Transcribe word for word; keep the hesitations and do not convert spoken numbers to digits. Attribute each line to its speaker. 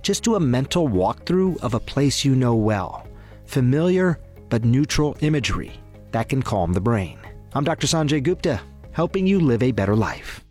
Speaker 1: Just do a mental walkthrough of a place you know well. Familiar but neutral imagery that can calm the brain. I'm Doctor Sanjay Gupta, helping you live a better life.